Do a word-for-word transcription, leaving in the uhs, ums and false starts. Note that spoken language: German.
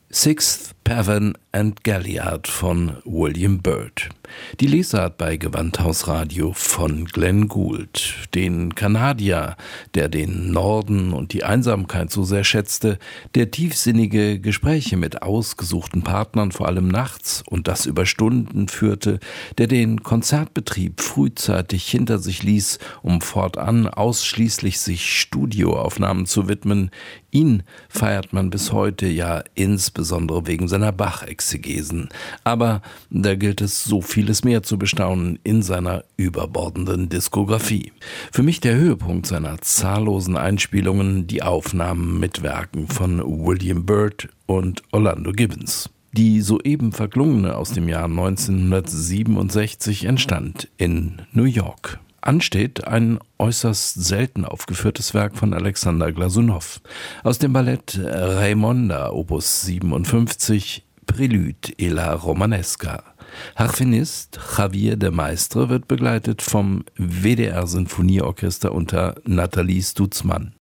Sixth, Pavan and Galliard von William Byrd. Die Lesart bei Gewandhausradio von Glenn Gould, den Kanadier, der den Norden und die Einsamkeit so sehr schätzte, der tiefsinnige Gespräche mit ausgesuchten Partnern, vor allem nachts, und das über Stunden führte, der den Konzertbetrieb frühzeitig hinter sich ließ, um fortan ausschließlich sich Studioaufnahmen zu widmen. Ihn feiert man bis heute ja insbesondere wegen seiner Bach-Exegesen. Aber da gilt es so vieles mehr zu bestaunen in seiner überbordenden Diskografie. Für mich der Höhepunkt seiner zahllosen Einspielungen, die Aufnahmen mit Werken von William Byrd und Orlando Gibbons. Die soeben verklungene aus dem Jahr neunzehnhundertsiebenundsechzig entstand in New York. Ansteht ein äußerst selten aufgeführtes Werk von Alexander Glasunow aus dem Ballett Raimonda Opus siebenundfünfzig, Prélude et la Romanesca. Harfenist Javier de Maistre wird begleitet vom W D R Sinfonieorchester unter Nathalie Stutzmann.